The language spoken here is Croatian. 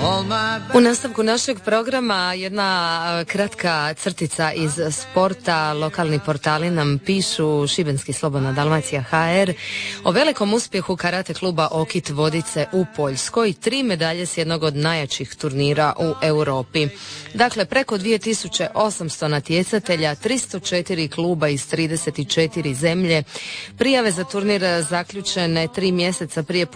U nastavku našeg programa jedna kratka crtica iz sporta. Lokalni portali nam pišu, šibenski Slobodna Dalmacija HR, o velikom uspjehu karate kluba Okit Vodice u Poljskoj, 3 medalje s jednog od najjačih turnira u Europi. Dakle, preko 2800 natjecatelja, 304 kluba iz 34 zemlje. Prijave za turnir zaključene 3 mjeseca prije